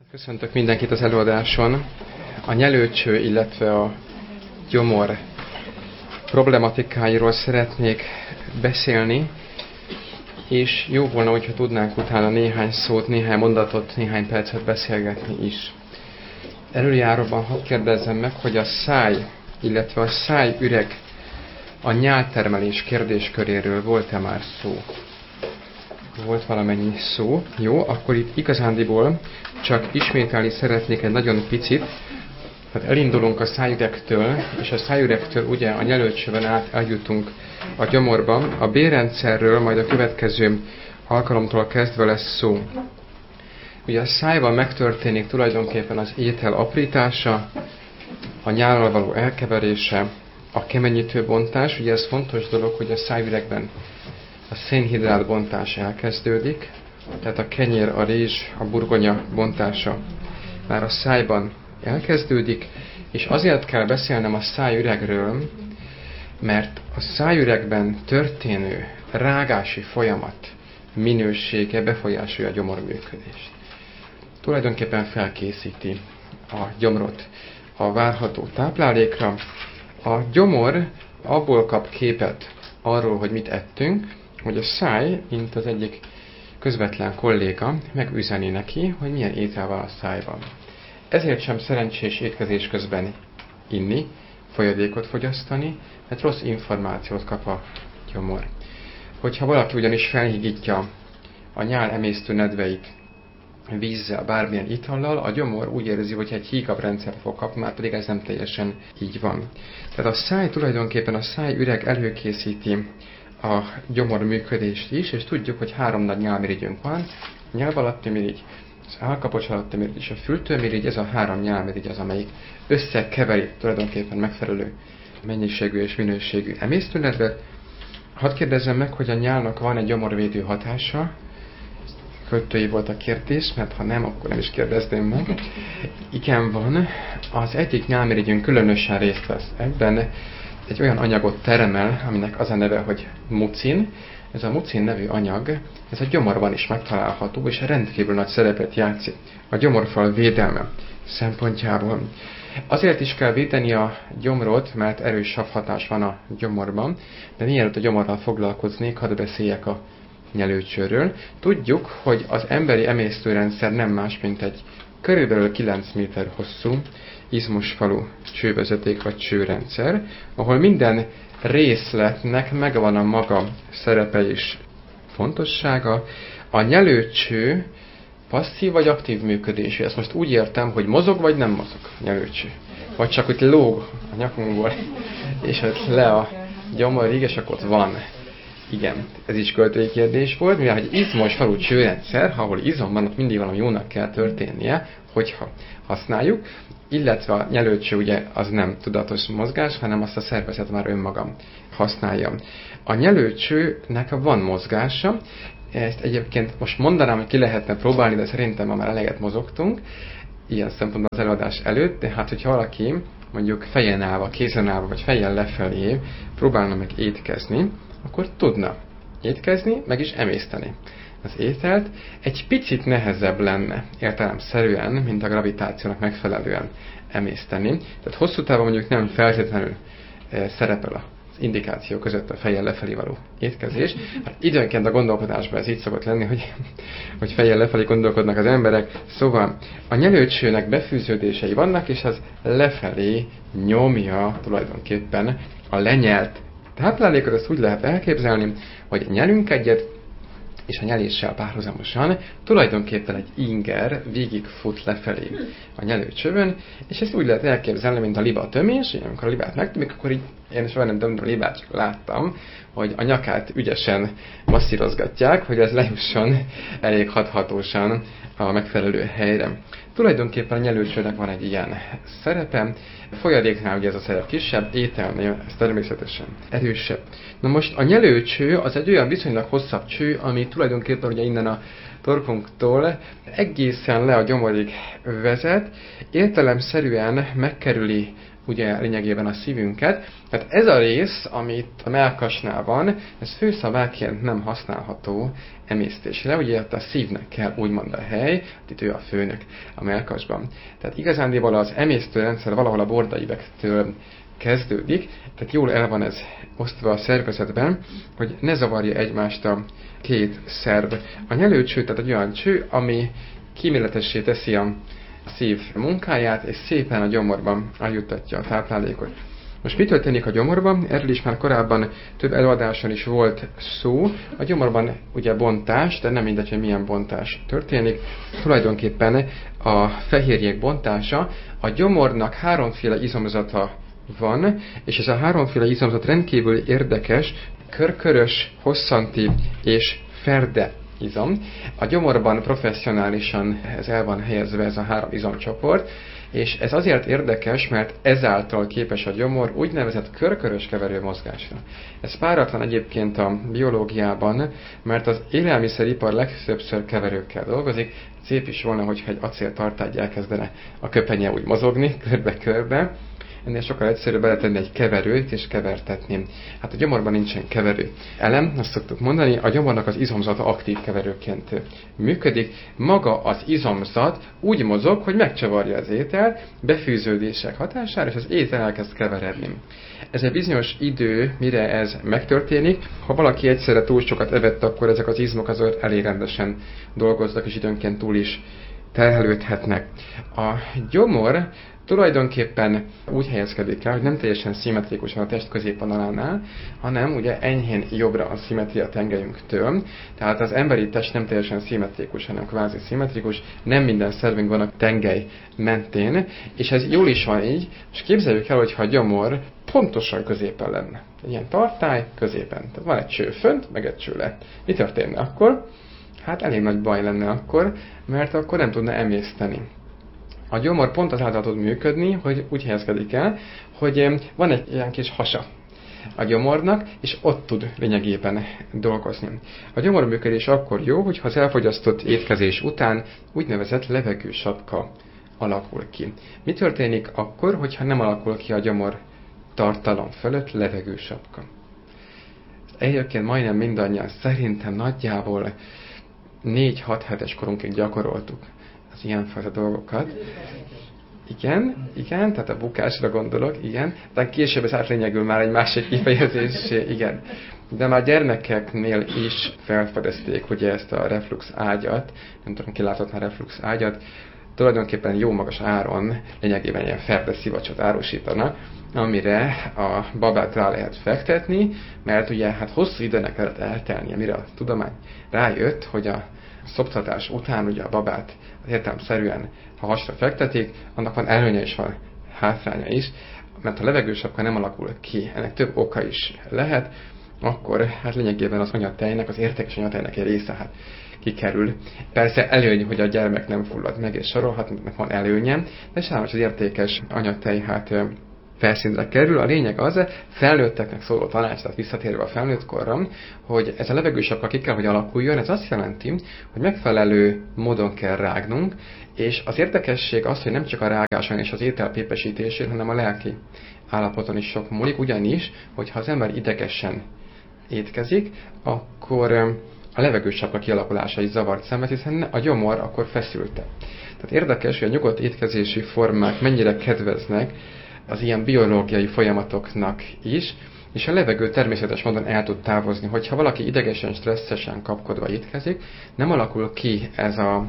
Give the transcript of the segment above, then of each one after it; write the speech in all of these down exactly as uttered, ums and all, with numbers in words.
Köszöntök mindenkit az előadáson. A nyelőcső, illetve a gyomor problematikáiról szeretnék beszélni, és jó volna, hogyha tudnánk utána néhány szót, néhány mondatot, néhány percet beszélgetni is. Előjáróban hadd kérdezzem meg, hogy a száj, illetve a szájüreg, a nyáltermelés kérdésköréről volt-e már szó? Volt valamennyi szó. Jó, akkor itt igazándiból csak ismételni szeretnék egy nagyon picit. Tehát elindulunk a szájüregtől, és a szájüregtől ugye a nyelőcsőben át eljutunk a gyomorba. A bélrendszerről majd a következő alkalomtól kezdve lesz szó. Ugye a szájban megtörténik tulajdonképpen az étel aprítása, a nyállal való elkeverése, a kemenyítő bontás. Ugye ez fontos dolog, hogy a szájüregben a szénhidrát bontás elkezdődik, tehát a kenyér, a rizs, a burgonya bontása már a szájban elkezdődik, és azért kell beszélnem a szájüregről, mert a szájüregben történő rágási folyamat minősége befolyásolja a gyomorműködést. Tulajdonképpen felkészíti a gyomrot a várható táplálékra. A gyomor abból kap képet arról, hogy mit ettünk, hogy a száj, mint az egyik közvetlen kolléga, megüzeni neki, hogy milyen étel van a szájban. Ezért sem szerencsés étkezés közben inni, folyadékot fogyasztani, mert rossz információt kap a gyomor. Hogyha valaki ugyanis felhigítja a nyál emésztő nedveit vízzel, bármilyen itallal, a gyomor úgy érzi, hogy egy hígabb rendszert fog kapni, már pedig ez nem teljesen így van. Tehát a száj tulajdonképpen a szájüreg előkészíti a gyomor működést is, és tudjuk, hogy három nagy nyálmirigyünk van, a nyelv alatti mirigy, az állkapocs alatti mirigy és a fültőmirigy, ez a három nyálmirigy az, amelyik összekeveri tulajdonképpen megfelelő mennyiségű és minőségű emésztőnedvet. Hadd kérdezzem meg, hogy a nyálnak van egy gyomorvédő hatása? Költői volt a kérdés, mert ha nem, akkor nem is kérdezném meg. Igen, van. Az egyik nyálmirigyünk különösen részt vesz ebben, egy olyan anyagot termel, aminek az a neve, hogy mucin. Ez a mucin nevű anyag, ez a gyomorban is megtalálható, és rendkívül nagy szerepet játszik a gyomorfal védelme szempontjából. Azért is kell védeni a gyomrot, mert erős savhatás van a gyomorban, de mielőtt a gyomorral foglalkoznék, hadd beszéljek a nyelőcsőről. Tudjuk, hogy az emberi emésztőrendszer nem más, mint egy körülbelül kilenc méter hosszú izmosfalú csővezeték vagy csőrendszer, ahol minden részletnek megvan a maga szerepe és fontossága. A nyelőcső passzív vagy aktív működésű. Ezt most úgy értem, hogy mozog vagy nem mozog a nyelőcső. Vagy csak hogy lóg a nyakunkból, és ott le a gyomorig, és akkor ott van. Igen, ez is költői kérdés volt, mivel egy izmos falú csőrendszer, ahol izom van, ott mindig valami jónak kell történnie, hogyha használjuk, illetve a nyelőcső ugye az nem tudatos mozgás, hanem azt a szervezet már önmaga használja. A nyelőcsőnek van mozgása, ezt egyébként most mondanám, hogy ki lehetne próbálni, de szerintem már eleget mozogtunk, ilyen szempontból az előadás előtt, de hát hogyha valaki mondjuk fejen állva, kézen állva, vagy fejjel lefelé próbálna meg étkezni, akkor tudna étkezni, meg is emészteni az ételt. Egy picit nehezebb lenne értelemszerűen, mint a gravitációnak megfelelően emészteni. Tehát hosszú távon mondjuk nem feltétlenül e, szerepel az indikáció között a fejjel lefelé való étkezés. Hát időnként a gondolkodásban ez így szokott lenni, hogy, hogy fejjel lefelé gondolkodnak az emberek. Szóval a nyelőcsőnek befűződései vannak, és az lefelé nyomja tulajdonképpen a lenyelt táplálékot. Ezt úgy lehet elképzelni, hogy nyelünk egyet, és a nyeléssel párhuzamosan tulajdonképpen egy inger végigfut lefelé a nyelőcsövön, és ezt úgy lehet elképzelni, mint a liba tömés, amikor a libát megtömik, akkor így, én soha nem tömtem a libát, csak láttam, hogy a nyakát ügyesen masszírozgatják, hogy ez lejusson elég hathatósan a megfelelő helyre. Tulajdonképpen a nyelőcsőnek van egy ilyen szerepe, folyadéknál ugye ez a szerep kisebb, ételnél ez természetesen erősebb. Na most a nyelőcső az egy olyan viszonylag hosszabb cső, ami tulajdonképpen ugye innen a torkunktól egészen le a gyomorig vezet, értelemszerűen megkerüli ugye lényegében a szívünket. Tehát ez a rész, amit a mellkasnál van, ez főszabályként nem használható emésztésre, ugye a szívnek kell úgymond a hely, itt ő a főnök a mellkasban. Tehát igazándiból az emésztőrendszer valahol a bordaibektől kezdődik, tehát jól el van ez osztva a szervezetben, hogy ne zavarja egymást a két szerv. A nyelőcső, tehát egy olyan cső, ami kíméletessé teszi a szív munkáját, és szépen a gyomorban eljuttatja a táplálékot. Most mi történik a gyomorban? Erről is már korábban több előadáson is volt szó. A gyomorban ugye bontás, de nem mindegy, hogy milyen bontás történik. Tulajdonképpen a fehérjék bontása. A gyomornak háromféle izomzata van, és ez a háromféle izomzat rendkívül érdekes, körkörös, hosszanti és ferde izom. A gyomorban professzionálisan ez el van helyezve, ez a három izomcsoport, és ez azért érdekes, mert ezáltal képes a gyomor úgynevezett körkörös keverő mozgásra. Ez páratlan egyébként a biológiában, mert az élelmiszeripar legtöbbször keverőkkel dolgozik. Szép is volna, hogyha egy acéltartály elkezdene a köpenye úgy mozogni, körbe-körbe. Ennél sokkal egyszerűbb beletenni egy keverőt és kevertetni. Hát a gyomorban nincsen keverő elem, azt szoktuk mondani, a gyomornak az izomzata aktív keverőként működik. Maga az izomzat úgy mozog, hogy megcsavarja az ételt befűződések hatására, és az étel elkezd keveredni. Ez egy bizonyos idő, mire ez megtörténik. Ha valaki egyszerre túl sokat evett, akkor ezek az izmok azért elég rendesen dolgoznak, és időnként túl is terhelődhetnek. A gyomor tulajdonképpen úgy helyezkedik el, hogy nem teljesen szimmetrikusan a test középvonalánál, hanem ugye enyhén jobbra a szimmetria tengelyünktől. Tehát az emberi test nem teljesen szimmetrikus, hanem kvázi szimmetrikus, nem minden szervünk van a tengely mentén, és ez jól is van így, és képzeljük el, hogyha a gyomor pontosan középen lenne. Ilyen tartály középen. Tehát van egy cső fönt, meg egy cső lett. Mi történne akkor? Hát elég nagy baj lenne akkor, mert akkor nem tudna emészteni. A gyomor pont azáltal tud működni, hogy úgy helyezkedik el, hogy van egy ilyen kis hasa a gyomornak, és ott tud lényegében dolgozni. A gyomor működés akkor jó, hogyha az elfogyasztott étkezés után úgynevezett levegősapka alakul ki. Mi történik akkor, hogyha nem alakul ki a gyomor tartalom fölött levegősapka? Egyébként majdnem mindannyian szerintem nagyjából négy-hat hetes korunkig gyakoroltuk az ilyenfajta dolgokat. Igen, igen, tehát a bukásra gondolok, igen. De később ez átlényegül már egy másik kifejezés, igen. De már gyermekeknél is felfedezték ugye ezt a reflux ágyat, nem tudom, ki látott már reflux ágyat, tulajdonképpen jó magas áron, lényegében ilyen ferde szivacsot árusítanak, amire a babát rá lehet fektetni, mert ugye hát hosszú időnek kellett eltelnie, mire a tudomány rájött, hogy a szoptatás után ugye a babát értelemszerűen, ha hasra fektetik, annak van előnye is, van hátránya is, mert a levegősapka nem alakul ki, ennek több oka is lehet, akkor hát lényegében az anyatejnek, az értékes anyatejnek egy része hát kikerül. Persze előny, hogy a gyermek nem fullad meg és sorolhat, mert van előnye, de sajnos az értékes anyatej hát felszínre kerül. A lényeg az, felnőtteknek szóló tanács, tehát visszatérve a felnőtt korra, hogy ez a levegősapka ki kell, hogy alakuljon. Ez azt jelenti, hogy megfelelő módon kell rágnunk, és az érdekesség az, hogy nem csak a rágáson és az étel pépesítésén, hanem a lelki állapoton is sok múlik, ugyanis, hogyha az ember idegesen étkezik, akkor a levegősapka kialakulása is zavart szenved, hiszen a gyomor akkor feszülte. Tehát érdekes, hogy a nyugodt étkezési formák mennyire kedveznek az ilyen biológiai folyamatoknak is, és a levegő természetes módon el tud távozni. Hogyha valaki idegesen, stresszesen kapkodva étkezik, nem alakul ki ez a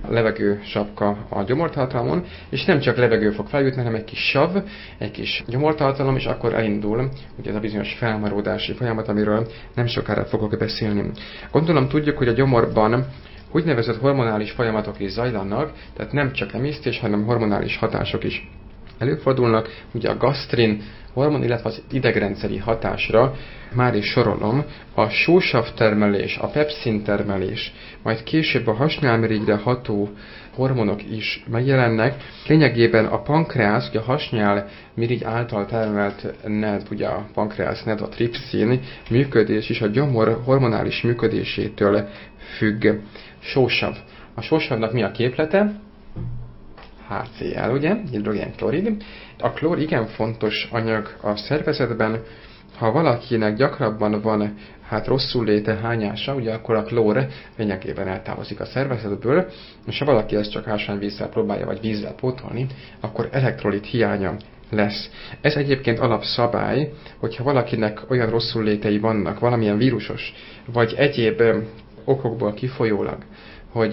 levegősapka a gyomortartalmon, és nem csak levegő fog feljutni, hanem egy kis sav, egy kis gyomortartalom, és akkor elindul ugye ez a bizonyos felmaródási folyamat, amiről nem sokára fogok beszélni. Gondolom tudjuk, hogy a gyomorban úgynevezett hormonális folyamatok is zajlanak, tehát nem csak emésztés, hanem hormonális hatások is előfordulnak, ugye a gasztrin hormon, illetve az idegrendszeri hatásra már is sorolom, a sósav termelés, a pepszin termelés, majd később a hasnyálmirigyre ható hormonok is megjelennek. Lényegében a pankreász, ugye a hasnyálmirigy által termelt nedv, ugye a pankreász nedv, a tripszin működés is a gyomor hormonális működésétől függ. Sósav. A sósavnak mi a képlete? há cé el, ugye, hidrogénklorid. A klór igen fontos anyag a szervezetben. Ha valakinek gyakrabban van hát rosszul léte hányása, ugye akkor a klór lényegében eltávozik a szervezetből, és ha valaki ezt csak ásványvízzel próbálja, vagy vízzel pótolni, akkor elektrolit hiánya lesz. Ez egyébként alapszabály, hogyha valakinek olyan rosszul létei vannak, valamilyen vírusos, vagy egyéb okokból kifolyólag, hogy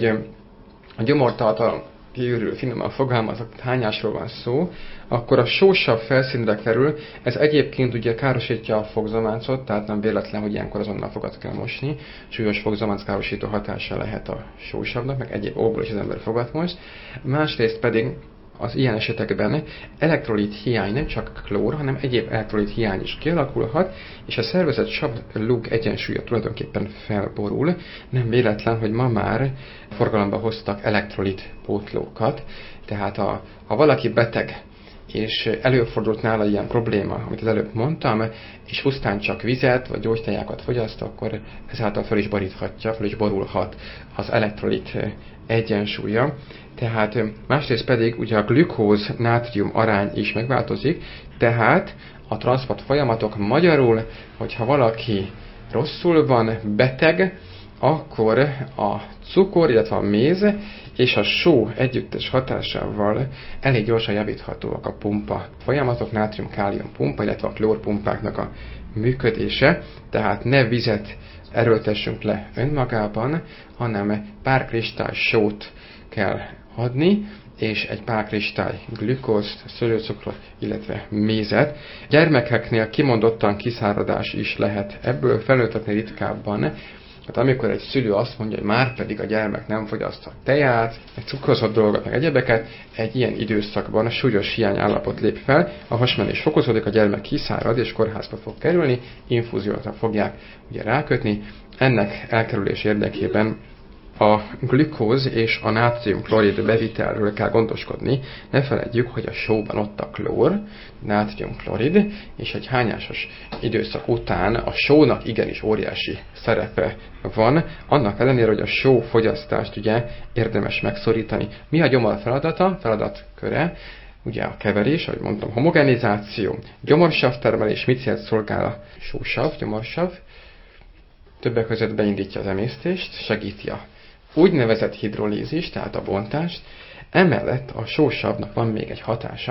a gyomortartalom kiürül, finoman fogalmazott hányásról van szó, akkor a sósabb felszínre kerül, ez egyébként ugye károsítja a fogzamáncot, tehát nem véletlen, hogy ilyenkor azonnal fogat kell mosni, súlyos fogzamánc károsító hatása lehet a sósabbnak, meg egyéb okból is az ember fogat most. Másrészt pedig az ilyen esetekben elektrolit hiány, nem csak klór, hanem egyéb elektrolit hiány is kialakulhat, és a szervezet sav-lug egyensúlya tulajdonképpen felborul. Nem véletlen, hogy ma már forgalomba hoztak elektrolit pótlókat, tehát a, ha valaki beteg, és előfordult nála ilyen probléma, amit az előbb mondtam, és pusztán csak vizet vagy gyógytejákat fogyaszt, akkor ezáltal fel is boríthatja, fel is borulhat az elektrolit egyensúlya. Tehát másrészt pedig ugye a glükóz-nátrium arány is megváltozik, tehát a transzport folyamatok magyarul, hogyha valaki rosszul van, beteg, akkor a cukor, illetve a méz és a só együttes hatásával elég gyorsan javíthatóak a pumpa folyamatok, nátrium-kálium pumpa, illetve a klórpumpáknak a működése, tehát ne vizet erőltessünk le önmagában, hanem pár kristály sót kell adni, és egy pár kristály glükózt, szőlőcukrot, illetve mézet. Gyermekeknél kimondottan kiszáradás is lehet ebből, felnőtteknél ritkábban. Hát amikor egy szülő azt mondja, hogy már pedig a gyermek nem fogyaszthat teját, egy cukrozott dolgot, meg egyebeket, egy ilyen időszakban a súlyos hiányállapot lép fel, a hasmenés fokozódik, a gyermek kiszárad és kórházba fog kerülni, infúzióra fogják ugye rákötni. Ennek elkerülés érdekében a glükóz és a nátrium-klorid bevitelről kell gondoskodni. Ne feledjük, hogy a sóban ott a klór, nátrium-klorid, és egy hányásos időszak után a sónak igenis óriási szerepe van, annak ellenére, hogy a só fogyasztást ugye érdemes megszorítani. Mi a gyomor feladata? Feladatköre, ugye a keverés, ahogy mondtam, homogenizáció, gyomorsav termelés, mit jelent szolgál a sósav, gyomorsav? Többek között beindítja az emésztést, segíti a úgynevezett hidrolízis, tehát a bontást. Emellett a sósavnak van még egy hatása,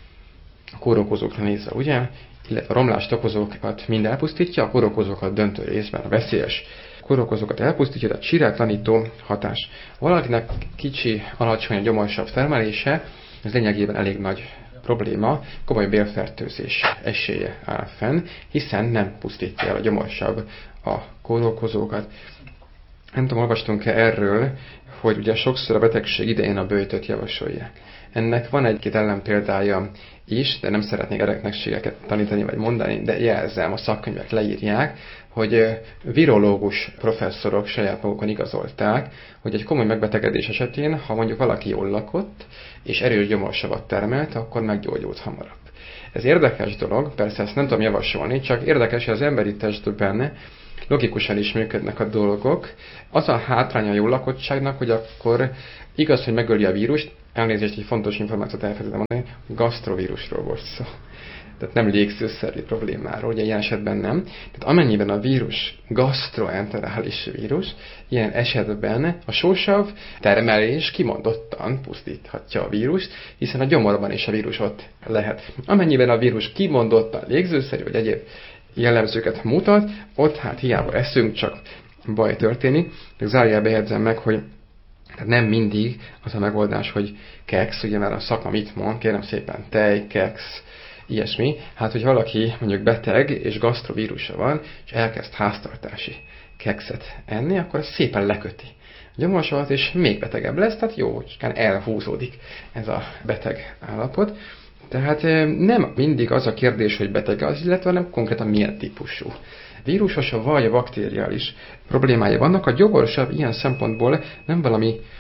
a kórokozókra nézve, ugye, illetve a romlást okozókat mind elpusztítja, a kórokozókat döntő részben a veszélyes kórokozókat elpusztítja, tehát sírátlanító hatás. Valakinek kicsi, alacsony a gyomorsav termelése, ez lényegében elég nagy probléma, komoly bélfertőzés esélye áll fenn, hiszen nem pusztítja el a gyomorsav a kórokozókat. Nem tudom, olvastunk-e erről, hogy ugye sokszor a betegség idején a böjtöt javasolják. Ennek van egy-két ellenpéldája is, de nem szeretnék eretnekségeket tanítani vagy mondani, de jelzem, a szakkönyvek leírják, hogy virológus professzorok saját magukon igazolták, hogy egy komoly megbetegedés esetén, ha mondjuk valaki jól lakott, és erős gyomorsavat termelt, akkor meggyógyult hamarabb. Ez érdekes dolog, persze ezt nem tudom javasolni, csak érdekes, hogy az emberi testben logikusan is működnek a dolgok. Az a hátránya a jól lakottságnak, hogy akkor igaz, hogy megöli a vírust, elnézést, egy fontos információt elfelejtettem mondani, gasztrovírusról volt szó. Tehát nem légzőszervi problémáról, ugye ilyen esetben nem. Tehát amennyiben a vírus gastroenterális vírus, ilyen esetben a sósav termelés kimondottan pusztíthatja a vírust, hiszen a gyomorban is a vírus ott lehet. Amennyiben a vírus kimondottan légzőszerű vagy egyéb jellemzőket mutat, ott hát hiába eszünk, csak baj történik. Zárójelbe jegyzem meg, hogy nem mindig az a megoldás, hogy keksz, ugye mert a szakma mit mond, kérem szépen tej, keksz, ilyesmi. Hát, hogy valaki mondjuk beteg és gasztrovírusa van, és elkezd háztartási kekszet enni, akkor ez szépen leköti a gyomorsavat, és még betegebb lesz, tehát jó, csak elhúzódik ez a beteg állapot. Tehát nem mindig az a kérdés, hogy beteg az illetve, hanem konkrétan milyen típusú vírusos vagy baktériális problémája vannak. A gyomorsav ilyen szempontból nem valami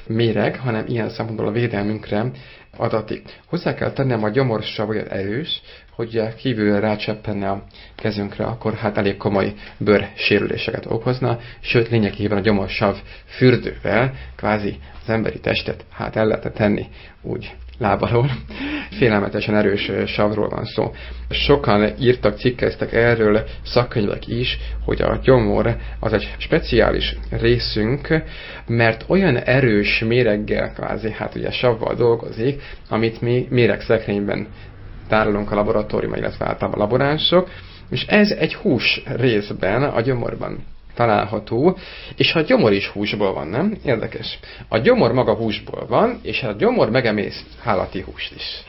méreg, hanem ilyen szempontból a védelmünkre adatik. Hozzá kell tennem, a gyomorsav olyan erős, hogy kívülre rácseppenne a kezünkre, akkor hát elég komoly bőrsérüléseket okozna, sőt lényegében a gyomorsav fürdővel kvázi az emberi testet hát el lehetne tenni úgy lábalól. Félelmetesen erős savról van szó. Sokan írtak, cikkeztek erről szakkönyvek is, hogy a gyomor az egy speciális részünk, mert olyan erős méreggel, kvázi, hát ugye savval dolgozik, amit mi méregszekrényben tárolunk a laboratóriumban, illetve általában a laboránsok, és ez egy hús részben a gyomorban található, és a gyomor is húsból van, nem? Érdekes. A gyomor maga húsból van, és a gyomor megemészt állati húst is.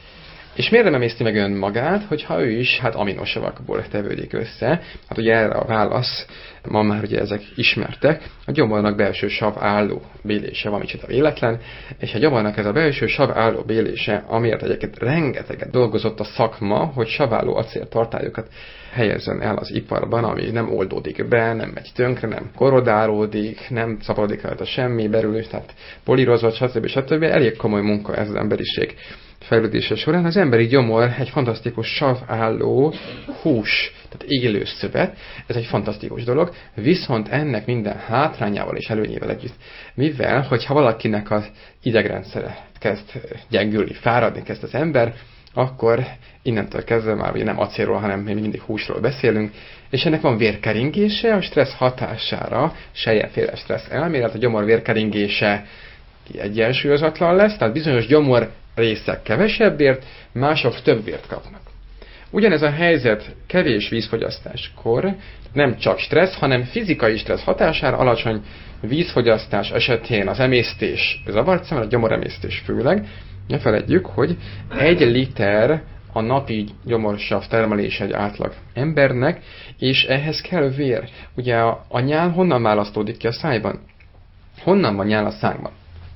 És miért nem emészti meg önmagát, hogyha ő is hát aminosavakból tevődik össze? Hát ugye erre a válasz, ma már ugye ezek ismertek, a gyomornak belső sav álló bélése van, micsoda véletlen, és a gyomornak ez a belső sav álló bélése, amiért egyébként rengeteget dolgozott a szakma, hogy saválló acéltartályokat helyezzen el az iparban, ami nem oldódik be, nem megy tönkre, nem korodálódik, nem szaporodik rajta semmi, belül, tehát polírozott, stb. stb. Elég komoly munka ez az emberiség fejlődése során. Az emberi gyomor egy fantasztikus saválló hús, tehát élő szövet, ez egy fantasztikus dolog, viszont ennek minden hátrányával és előnyével együtt. Mivel, hogyha valakinek az idegrendszere kezd gyengülni, fáradni kezd az ember, akkor innentől kezdve már ugye nem acélról, hanem még mindig húsról beszélünk, és ennek van vérkeringése, a stressz hatására, sejjenféle stressz elmélet, a gyomor vérkeringése egyensúlyozatlan lesz, tehát bizonyos gyomor részek kevesebbért, mások több vért kapnak. Ugyanez a helyzet kevés vízfogyasztáskor, nem csak stressz, hanem fizikai stressz hatására alacsony vízfogyasztás esetén az emésztés zavart szemben, a gyomoremésztés főleg. Ne feledjük, hogy egy liter a napi gyomorsav termelése egy átlag embernek, és ehhez kell vér. Ugye a, a nyál honnan választódik ki a szájban? Honnan van nyál a szájban?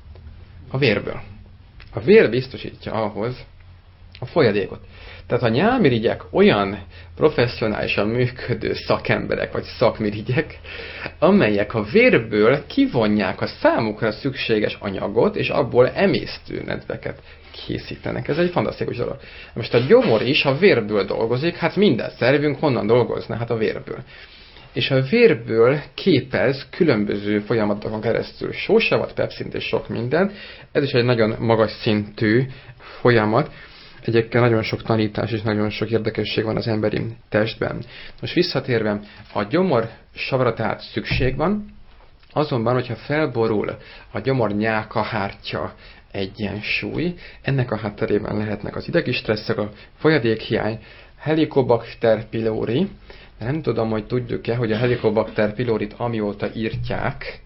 A vérből. A vér biztosítja ahhoz a folyadékot. Tehát a nyálmirigyek olyan professzionálisan működő szakemberek, vagy szakmirigyek, amelyek a vérből kivonják a számukra szükséges anyagot, és abból emésztő nedveket készítenek. Ez egy fantasztikus dolog. Most a gyomor is a vérből dolgozik, hát minden szervünk honnan dolgozna? Hát a vérből. És a vérből képez különböző folyamatokon keresztül sósavat, pepszint és sok mindent. Ez is egy nagyon magas szintű folyamat. Egyébként nagyon sok tanítás és nagyon sok érdekesség van az emberi testben. Most visszatérve, a gyomor savra tehát szükség van, azonban, hogyha felborul a gyomor nyálkahártya egyensúly, ennek a hátterében lehetnek az idegi stresszek, a folyadékhiány, Helicobacter pylori. Nem tudom, hogy tudjuk-e, hogy a Helicobacter pylorit amióta írtják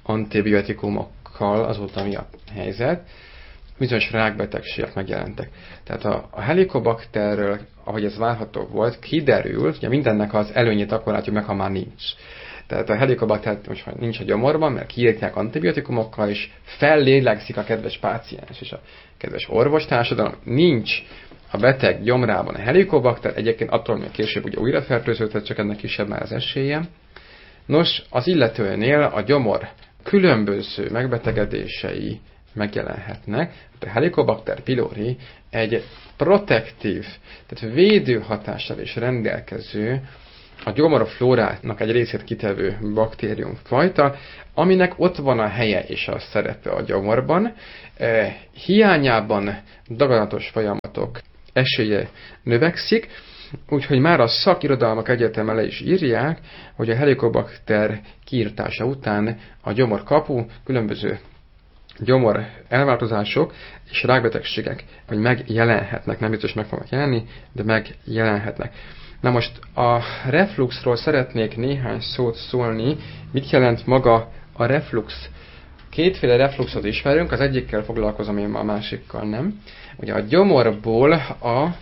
antibiotikumokkal, azóta mi a helyzet, bizonyos rákbetegségek megjelentek. Tehát a, a Helicobacterről, ahogy ez várható volt, kiderült, hogy mindennek az előnyét akkor látjuk meg, ha már nincs. Tehát a Helicobacter most már nincs a gyomorban, mert kiírtják antibiotikumokkal, és fellélegzik a kedves páciens és a kedves orvostársadalom. Nincs a beteg gyomrában a Helicobacter, egyébként attól még később ugye újra fertőződhet, csak ennek kisebb már az esélye. Nos, az illetőnél a gyomor különböző megbetegedései megjelenhetnek. A Helicobacter pylori egy protektív, tehát védő hatással is rendelkező, a gyomorflórának egy részét kitevő baktériumfajta, aminek ott van a helye és a szerepe a gyomorban. E, hiányában daganatos folyamatok esélye növekszik, úgyhogy már a szakirodalmak egyetem le is írják, hogy a Helicobacter kiírtása után a gyomorkapu különböző gyomor elváltozások és rákbetegségek, hogy megjelenhetnek, nem biztos meg fognak jelenni, de megjelenhetnek. Na most a refluxról szeretnék néhány szót szólni. Mit jelent maga a reflux? Kétféle refluxot ismerünk, az egyikkel foglalkozom én, a másikkal nem. Ugye a gyomorból a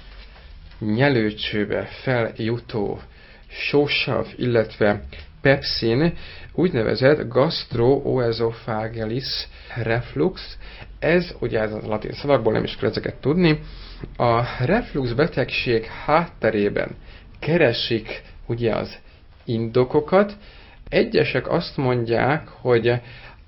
nyelőcsőbe feljutó sósav, illetve pepszin úgynevezett gastroesophageal reflux. Ez, ugye ez a latin szavakból, nem is kell ezeket tudni. A reflux betegség hátterében keresik ugye az indokokat. Egyesek azt mondják, hogy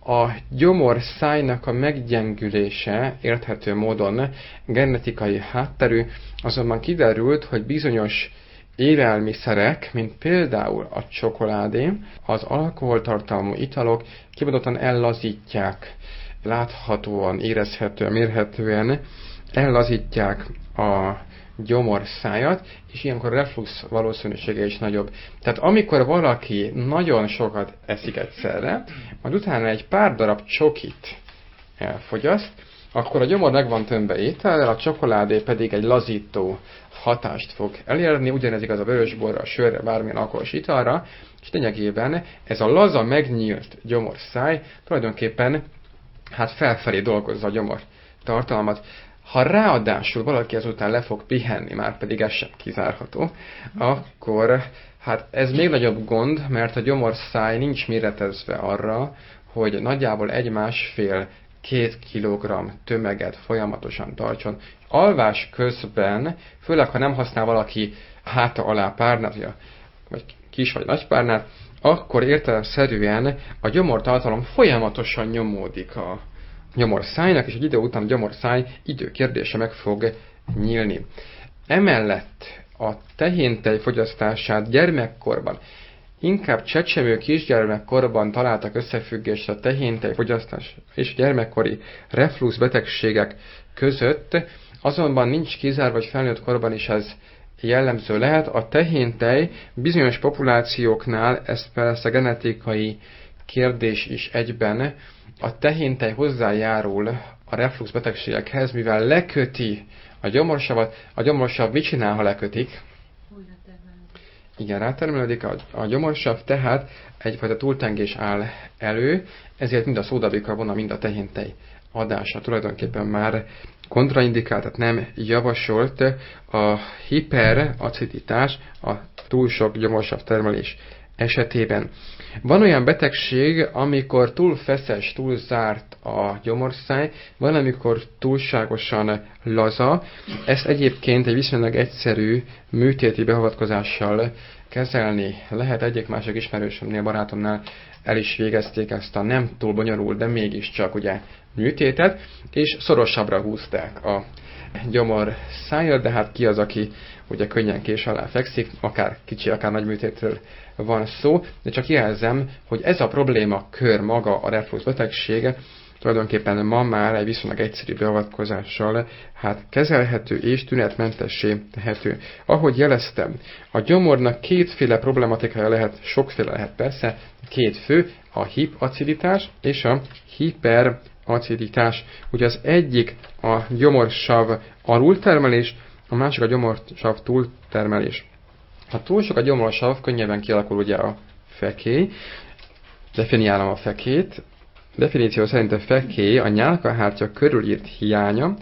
A gyomorszájnak a meggyengülése érthető módon genetikai hátterű, azonban kiderült, hogy bizonyos élelmiszerek, mint például a csokoládé, az alkoholtartalmú italok kimondottan ellazítják, láthatóan, érezhetően, mérhetően ellazítják a gyomorszájat, és ilyenkor reflux valószínűsége is nagyobb. Tehát amikor valaki nagyon sokat eszik egyszerre, majd utána egy pár darab csokit elfogyaszt, akkor a gyomor meg van tömve étellel, a csokoládé pedig egy lazító hatást fog elérni, ugyanez igaz a vörösborra, a sörre, bármilyen alkoholos italra, és lényegében ez a laza, megnyílt gyomorszáj tulajdonképpen hát felfelé dolgozza a gyomor tartalmat. Ha ráadásul valaki ezután le fog pihenni, már pedig ez sem kizárható, akkor hát ez még nagyobb gond, mert a gyomorszáj nincs méretezve arra, hogy nagyjából egy-másfél két kilogramm tömeget folyamatosan tartson. Alvás közben, főleg ha nem használ valaki háta alá párnát, vagy kis vagy nagy párnát, akkor értelemszerűen a gyomortartalom folyamatosan nyomódik a gyomorszájnak, és egy idő után a gyomorszáj időkérdése meg fog nyílni. Emellett a tehéntej fogyasztását gyermekkorban, inkább csecsemő kisgyermekkorban találtak összefüggést a tehéntej fogyasztás és gyermekkori reflux betegségek között, azonban nincs kizárva, hogy felnőtt korban is ez jellemző lehet. A tehéntej bizonyos populációknál, ez persze genetikai kérdés is egyben, a tehéntej hozzájárul a reflux betegségekhez, mivel leköti a gyomorsavat. A gyomorsav mit csinál, ha lekötik? Igen, rátermelődik a, a gyomorsav, tehát egyfajta túltengés áll elő, ezért mind a szódabikarbona, mind a tehéntej adása tulajdonképpen már kontraindikált, tehát nem javasolt a hiperaciditás, a túl sok gyomorsav termelés esetében. Van olyan betegség, amikor túl feszes, túl zárt a gyomorszáj, van, amikor túlságosan laza. Ezt egyébként egy viszonylag egyszerű műtéti beavatkozással kezelni lehet. Egyik-másik ismerősömnél, barátomnál el is végezték ezt a nem túl bonyolult, de mégiscsak ugye műtétet, és szorosabbra húzták a gyomor szájat, de hát ki az, aki ugye könnyen kés alá fekszik, akár kicsi, akár nagy műtétről van szó, de csak jelzem, hogy ez a probléma kör maga, a reflux betegsége, tulajdonképpen ma már egy viszonylag egyszerű beavatkozással hát kezelhető és tünetmentessé tehető. Ahogy jeleztem, a gyomornak kétféle problematikája lehet, sokféle lehet persze, két fő, a hipaciditás és a hiperaciditás. Ugye az egyik a gyomorsav alultermelés, a másik a gyomorsav túltermelés. Ha túl sok a gyomorsav, könnyebben kialakul ugye a fekély. Definiálom a fekét. Definíció szerint a fekély a nyálkahártya körülírt hiánya,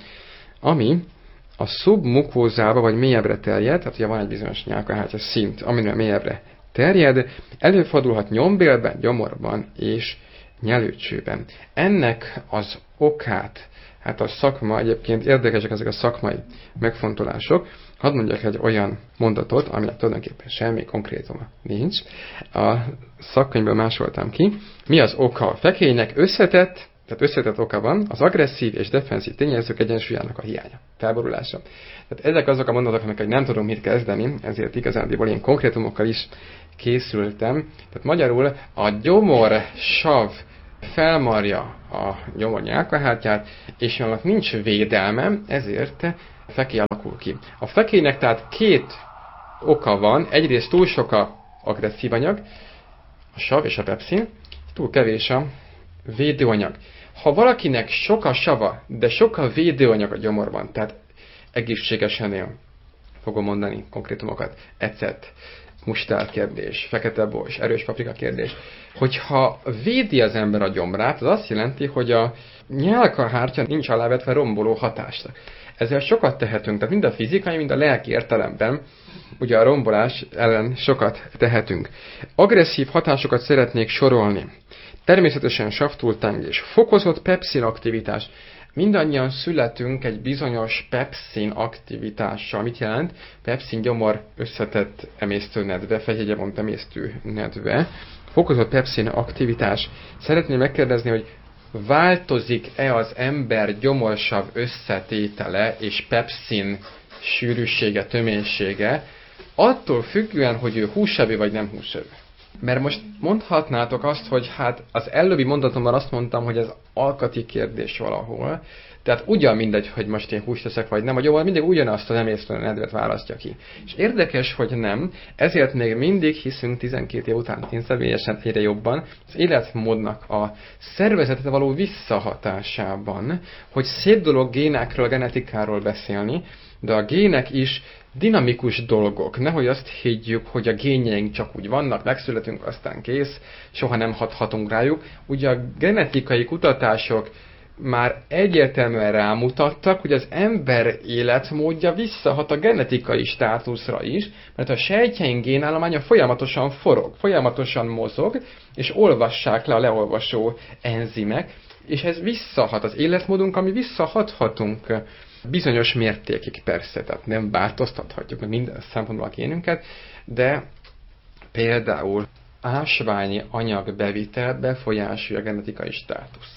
ami a szubmukózába vagy mélyebbre terjed, tehát ugye van egy bizonyos nyálkahártya szint, aminél mélyebbre terjed, előfordulhat nyombélben, gyomorban és nyelőcsőben. Ennek az okát, hát a szakma, egyébként érdekesek ezek a szakmai megfontolások. Hadd mondjak egy olyan mondatot, aminek tulajdonképpen semmi konkrétuma nincs. A szakkönyvből másoltam ki. Mi az oka a fekélynek? Összetett, tehát összetett oka van, az agresszív és defenszív tényezők egyensúlyának a hiánya, felborulása. Tehát ezek azok a mondatok, amiket nem tudom mit kezdeni, ezért igazándiból én konkrétumokkal is készültem. Tehát magyarul a gyomorsav felmarja a gyomor nyálkahártyát, és annak nincs védelme, ezért fekély alakul ki. A fekélynek tehát két oka van, egyrészt túl sok a agresszív anyag, a sav és a pepszin, túl kevés a védőanyag. Ha valakinek sok a sava, de sok a védőanyag a gyomorban, tehát egészségesen él, fogom mondani konkrétumokat, ecet, mustár kérdés, fekete bors, erős paprika kérdés. Hogyha védi az ember a gyomrát, az azt jelenti, hogy a nyálkahártya nincs alávetve romboló hatásnak. Ezzel sokat tehetünk, tehát mind a fizikai, mind a lelki értelemben, ugye a rombolás ellen sokat tehetünk. Agresszív hatásokat szeretnék sorolni. Természetesen savtúltengés, fokozott pepszin aktivitás. Mindannyian születünk egy bizonyos pepszin aktivitással. Mit jelent? Pepszin gyomor összetett emésztőnedve, fehérjevont emésztő nedve. Fokozott pepszin aktivitás. Szeretném megkérdezni, hogy változik-e az ember gyomorsav összetétele és pepszin sűrűsége, töménysége, attól függően, hogy ő húsevő vagy nem húsevő. Mert most mondhatnátok azt, hogy hát az előbbi mondatomban azt mondtam, hogy ez alkati kérdés valahol, tehát ugyan mindegy, hogy most én húst teszek vagy nem, a gyomor mindig ugyanazt az emésztő nedvet választja ki. És érdekes, hogy nem, ezért még mindig hiszünk tizenkét év után, én személyesen egyre jobban, az életmódnak a szervezetre való visszahatásában, hogy szép dolog génekről, genetikáról beszélni, de a gének is dinamikus dolgok. Nehogy azt higgyük, hogy a génjeink csak úgy vannak, megszületünk, aztán kész, soha nem hathatunk rájuk. Ugye a genetikai kutatások már egyértelműen rámutattak, hogy az ember életmódja visszahat a genetikai státuszra is, mert a sejtjeink génállománya folyamatosan forog, folyamatosan mozog, és olvassák le a leolvasó enzimek, és ez visszahat az életmódunk, ami visszahathatunk bizonyos mértékig persze, tehát nem változtathatjuk meg minden szempontból a génünket, de például ásványi anyag bevitel befolyásolja a genetikai státuszt.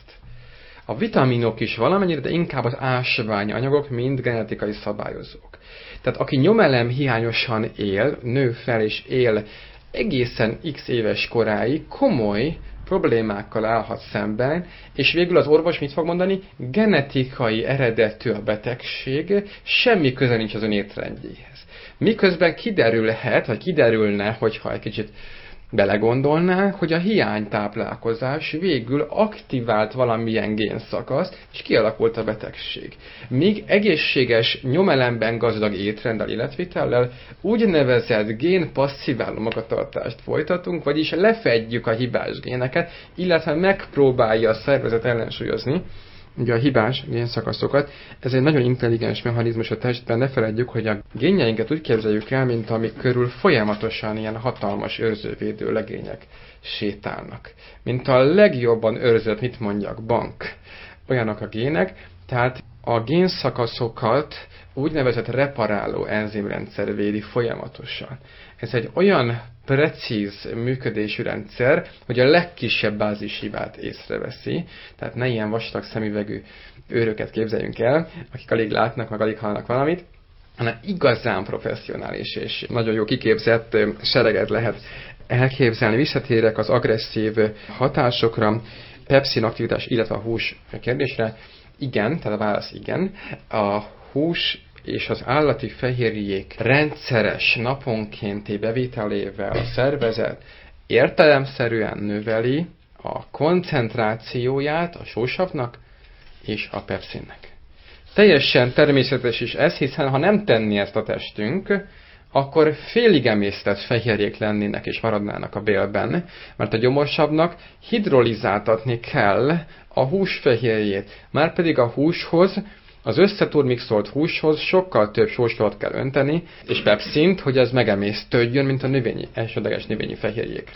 A vitaminok is valamennyire, de inkább az ásványi anyagok, mind genetikai szabályozók. Tehát aki nyomelem hiányosan él, nő fel és él egészen x éves koráig, komoly problémákkal állhat szemben, és végül az orvos mit fog mondani? Genetikai eredetű a betegség, semmi köze nincs az ön étrendjéhez. Miközben kiderülhet, vagy kiderülne, hogyha egy kicsit belegondolnánk, hogy a hiánytáplálkozás végül aktivált valamilyen génszakaszt, és kialakult a betegség. Míg egészséges, nyomelemben gazdag étrenddel, életvitellel úgynevezett gén-passziváló magatartást folytatunk, vagyis lefedjük a hibás géneket, illetve megpróbálja a szervezet ellensúlyozni ugye a hibás génszakaszokat. Ez egy nagyon intelligens mechanizmus a testben, ne feledjük, hogy a génjeinket úgy képzeljük el, mint amik körül folyamatosan ilyen hatalmas őrzővédő legények sétálnak. Mint a legjobban őrzött, mit mondjak, bank. Olyanok a gének, tehát a génszakaszokat úgynevezett reparáló enzimrendszer védi folyamatosan. Ez egy olyan precíz működésű rendszer, hogy a legkisebb bázishibát észreveszi, tehát ne ilyen vastag szemüvegű őröket képzeljünk el, akik alig látnak, meg alig hallnak valamit, hanem igazán professzionális és nagyon jó kiképzett sereget lehet elképzelni. Visszatérek az agresszív hatásokra, pepszin aktivitás, illetve a hús kérdésre. Igen, tehát a válasz igen. A hús és az állati fehérjék rendszeres naponkénti bevételével a szervezet értelemszerűen növeli a koncentrációját a sósavnak és a pepszinnek. Teljesen természetes is ez, hiszen ha nem tenni ezt a testünk, akkor félig emésztett fehérjék lennének és maradnának a bélben, mert a gyomorsavnak hidrolizáltatni kell a húsfehérjét, márpedig a húshoz, az összeturmixolt húshoz sokkal több sósavat kell önteni, és pepszint, hogy ez megemésztődjön, mint a növényi, elsődleges növényi fehérjék.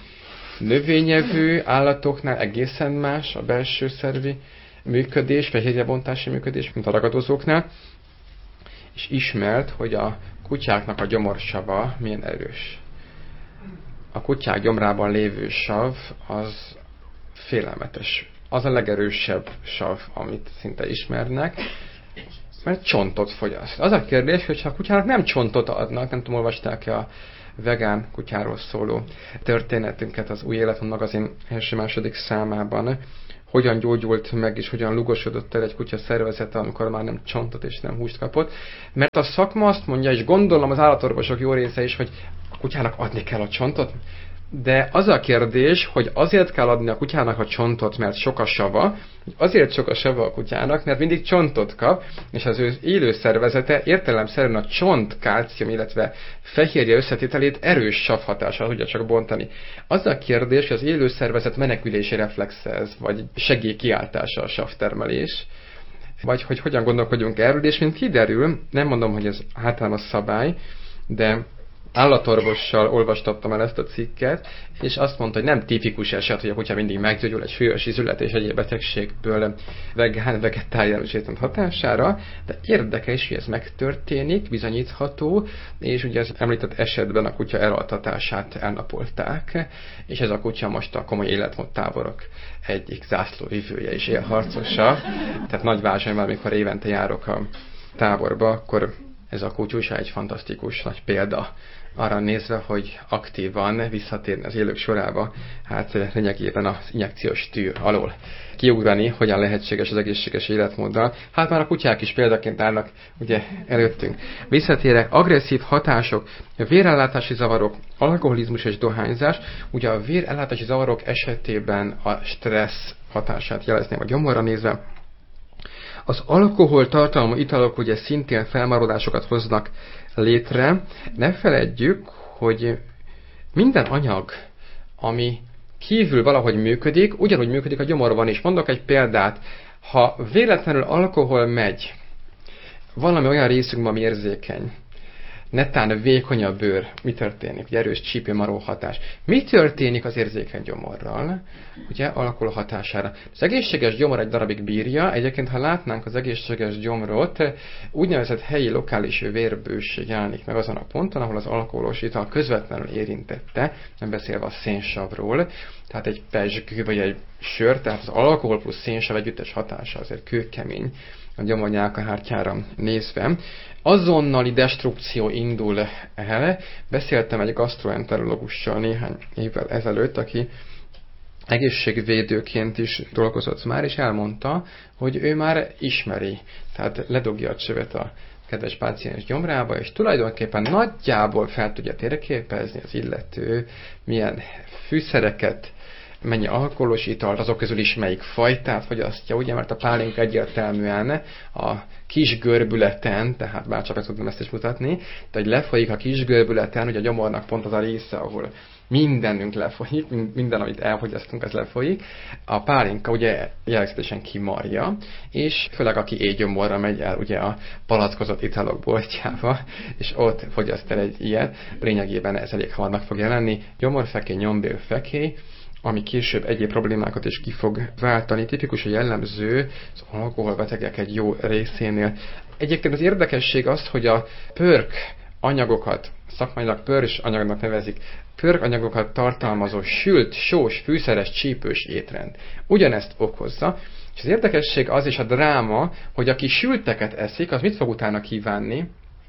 Növényevő állatoknál egészen más a belső szervi működés, fehérjebontási működés, mint a ragadozóknál, és ismert, hogy a kutyáknak a gyomorsava milyen erős. A kutyák gyomrában lévő sav az félelmetes. Az a legerősebb sav, amit szinte ismernek, mert csontot fogyaszt. Az a kérdés, hogy ha a kutyának nem csontot adnak, nem tudom, olvasták-e a vegán kutyáról szóló történetünket az Új Életmód magazin első-második számában, hogyan gyógyult meg és hogyan lugosodott el egy kutya szervezete, amikor már nem csontot és nem húst kapott. Mert a szakma azt mondja, és gondolom az állatorvosok jó része is, hogy a kutyának adni kell a csontot, de az a kérdés, hogy azért kell adni a kutyának a csontot, mert sok a sava, azért sok a sava a kutyának, mert mindig csontot kap, és az ő élő szervezete értelemszerűen a csont, kálcium, illetve fehérje összetételét erős savhatással tudja csak bontani. Az a kérdés, hogy az élő szervezet menekülési reflexe ez, vagy segélykiáltása a savtermelés, vagy hogy hogyan gondolkodjunk erről, és mint kiderül, nem mondom, hogy ez általános szabály, de állatorvossal olvastattam el ezt a cikket, és azt mondta, hogy nem tipikus eset, hogy a kutya mindig meggyógyul egy súlyos ízület és egyéb betegségből vegán, vegetáriánus étrend hatására, de érdekes, hogy ez megtörténik, bizonyítható, és ugye az említett esetben a kutya elaltatását elnapolták, és ez a kutya most a komoly életmódtáborok egyik zászlóvivője és élharcosa. Tehát Nagyvázsonyban, amikor évente járok a táborba, akkor ez a kutyusa egy fantasztikus nagy példa arra nézve, hogy aktívan visszatérni az élők sorába, hát lényegében az injekciós tű alól kiugrani, hogyan lehetséges az egészséges életmóddal. Hát már a kutyák is példaként állnak ugye előttünk. Visszatérek, agresszív hatások, vérellátási zavarok, alkoholizmus és dohányzás. Ugye a vérellátási zavarok esetében a stressz hatását jelezném a gyomorra nézve. Az alkohol tartalmú italok ugye szintén felmaradásokat hoznak létre. Ne feledjük, hogy minden anyag, ami kívül valahogy működik, ugyanúgy működik a gyomorban is. Mondok egy példát. Ha véletlenül alkohol megy, valami olyan részünkben, ami érzékeny, netán vékony a bőr, mi történik? Ugye erős csípőmaró hatás. Mi történik az érzékeny gyomorral? Ugye alkohol hatására. Az egészséges gyomor egy darabig bírja, egyébként ha látnánk az egészséges gyomrot, úgynevezett helyi lokális vérbőség jelenik meg azon a ponton, ahol az alkoholos ital közvetlenül érintette, nem beszélve a szénsavról, tehát egy pezsgő vagy egy sör, tehát az alkohol plusz szénsav együttes hatása azért kőkemény a gyomor nyálkahártyára nézve. Azonnali destrukció indul el. Beszéltem egy gastroenterológussal néhány évvel ezelőtt, aki egészségvédőként is dolgozott már, és elmondta, hogy ő már ismeri, tehát ledugja a csövet a kedves páciens gyomrába, és tulajdonképpen nagyjából fel tudja térképezni az illető, milyen fűszereket, mennyi alkoholos italt, azok közül is melyik fajtát fogyasztja, ugye, mert a pálinka egyértelműen a kis görbületen, tehát bárcsak meg tudom ezt is mutatni, de hogy lefolyik a kis görbületen, ugye a gyomornak pont az a része, ahol mindenünk lefolyik, minden, amit elfogyasztunk, az lefolyik. A pálinka ugye jellegzetesen kimarja, és főleg aki éjgyomorra megy el ugye a palackozott italok boltjába, és ott fogyaszt el egy ilyet, lényegében ez elég hamarnak fog jelenni. Gyomorfekély, nyombélfekély, ami később egyéb problémákat is ki fog váltani. Tipikus a jellemző az alkoholbetegek egy jó részénél. Egyébként az érdekesség az, hogy a pörk anyagokat, szakmailag pörs anyagnak nevezik, pörk anyagokat tartalmazó sült, sós, fűszeres, csípős étrend ugyanezt okozza, és az érdekesség az is a dráma, hogy aki sülteket eszik, az mit fog utána kívánni?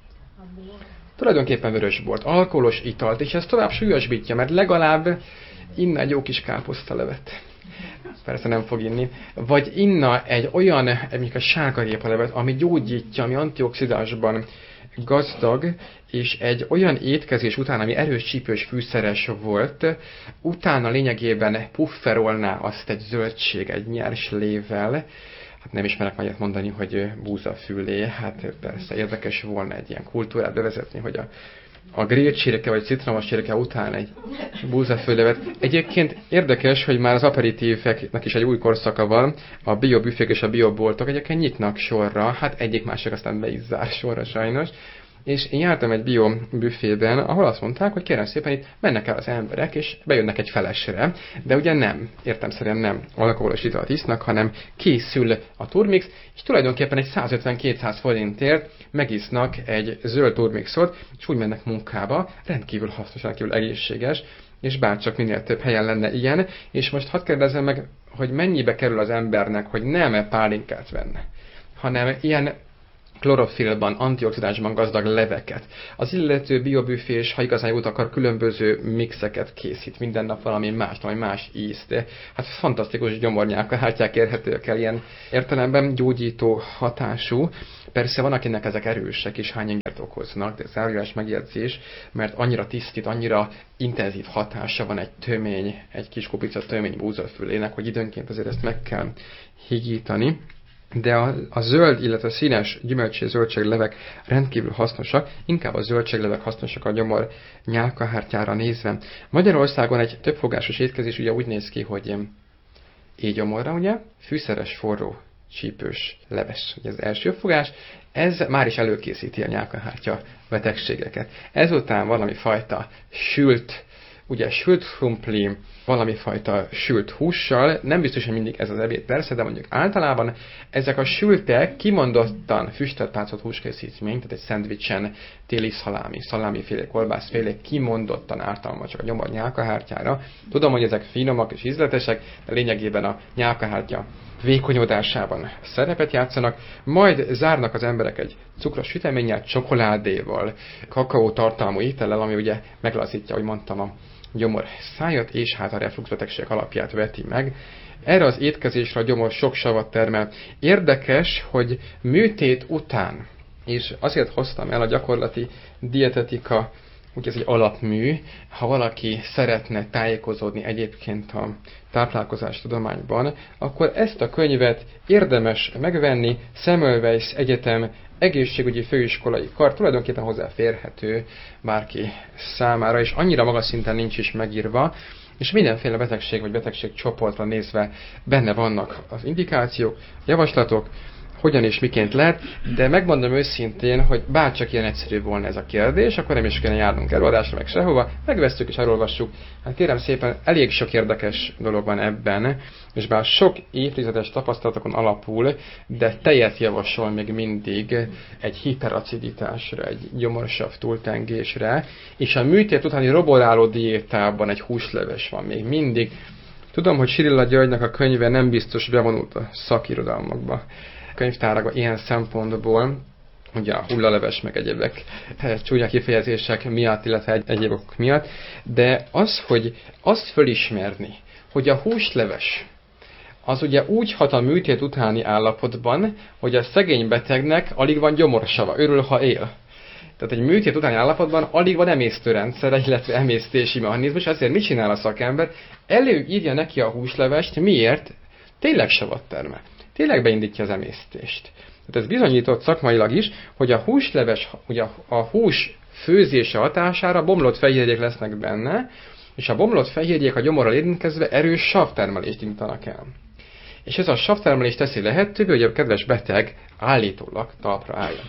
Tulajdonképpen vörösbort, alkoholos italt, és ez tovább súlyosbítja, mert legalább inna egy jó kis káposztalevet. Persze nem fog inni. Vagy inna egy olyan, mondjuk a sárgarépalevet, ami gyógyítja, ami antioxidánsban gazdag, és egy olyan étkezés után, ami erős csípős fűszeres volt, utána lényegében pufferolná azt egy zöldség, egy nyers lével. Hát nem ismerek majd mondani, hogy búzafüllé. Hát persze érdekes volna egy ilyen kultúrát bevezetni, hogy a a grillt csirke vagy citromos csirke után egy búzafüllevet. Egyébként érdekes, hogy már az aperitíveknek is egy új korszaka van, a biobüfék és a bioboltok egyébként nyitnak sorra, hát egyik másik aztán be is zár sorra sajnos. És én jártam egy biobüfében, ahol azt mondták, hogy kérem szépen itt mennek el az emberek, és bejönnek egy felesre, de ugye nem, értelemszerűen nem alkoholos italt isznak, hanem készül a turmix, és tulajdonképpen egy százötven-kétszáz forintért megisznak egy zöld turmixot, és úgy mennek munkába, rendkívül hasznos, rendkívül egészséges, és bárcsak minél több helyen lenne ilyen, és most hadd kérdezzem meg, hogy mennyibe kerül az embernek, hogy nem pálinkát venne, hanem ilyen klorofilban, antioxidánsban gazdag leveket. Az illető biobüfés, ha igazán jót akar, különböző mixeket készít, minden nap valami más, valami más ízt. De hát fantasztikus gyomornyálkahártyák érhetők el ilyen értelemben, gyógyító hatású. Persze van, akinek ezek erősek és hány ingert okoznak, de zárójeles megjegyzés, mert annyira tisztít, annyira intenzív hatása van egy tömény, egy kis kupica tömény búzafülének, hogy időnként azért ezt meg kell higítani. De a, a zöld, illetve a színes gyümölcsi zöldséglevek rendkívül hasznosak, inkább a zöldséglevek hasznosak a gyomor nyálkahártyára nézve. Magyarországon egy többfogásos étkezés ugye úgy néz ki, hogy éjgyomorra, ugye, fűszeres forró csípős leves. Ugye az első fogás, ez már is előkészíti a nyálkahártya betegségeket. Ezután valami fajta sült, ugye sült krumpli, valami fajta sült hússal, nem biztos, hogy mindig ez az ebéd persze, de mondjuk általában ezek a sültek kimondottan füstölt látszott húskészítmény, tehát egy szendvicsen téli szalámi, szalámiféle, kolbászféle kimondottan ártalmas csak a gyomor nyálkahártyára. Tudom, hogy ezek finomak és ízletesek, de lényegében a nyálkahártya vékonyodásában szerepet játszanak, majd zárnak az emberek egy cukros süteménnyel, csokoládéval, kakaó tartalmú étellel, ami ugye meglazítja, ahogy mondtam, a gyomor szájat, és hát a refluxbetegség alapját veti meg. Erre az étkezésre a gyomor sok savat termel. Érdekes, hogy műtét után, és azért hoztam el a gyakorlati dietetika, ugye ez egy alapmű, ha valaki szeretne tájékozódni egyébként a táplálkozás tudományban, akkor ezt a könyvet érdemes megvenni, Semmelweis Egyetem egészségügyi főiskolai kar, tulajdonképpen hozzáférhető bárki számára, és annyira magas szinten nincs is megírva, és mindenféle betegség vagy betegségcsoportra nézve benne vannak az indikációk, javaslatok, hogyan és miként lehet, de megmondom őszintén, hogy bárcsak ilyen egyszerű volna ez a kérdés, akkor nem is kellene járnunk előadásra, meg sehova, megvesztük és elolvassuk. Hát kérem szépen, elég sok érdekes dolog van ebben, és bár sok évtizedes tapasztalatokon alapul, de tejet javasol még mindig egy hiperaciditásra, egy gyomorsav túltengésre, és a műtét utáni roboráló diétában egy húsleves van még mindig. Tudom, hogy Sirilla Györgynek a könyve nem biztos bevonult a szakirodalmakba, könyvtárakban ilyen szempontból, ugye a hullaleves meg egyébek csúnya kifejezések miatt, illetve egy, egyébok miatt, de az, hogy azt fölismerni, hogy a húsleves az ugye úgy hat a műtét utáni állapotban, hogy a szegény betegnek alig van gyomorsava, örül, ha él. Tehát egy műtét utáni állapotban alig van emésztőrendszere, illetve emésztési mechanizmus, ezért mit csinál a szakember? Előírja neki a húslevest, miért? Tényleg savat termel. Tényleg beindítja az emésztést. Tehát ez bizonyított szakmailag is, hogy a húsleves, ugye a hús főzése hatására bomlott fehérjék lesznek benne, és a bomlott fehérjék a gyomorral érintkezve erős savtermelést indítanak el. És ez a savtermelés teszi lehetővé, hogy a kedves beteg állítólag talpra álljon.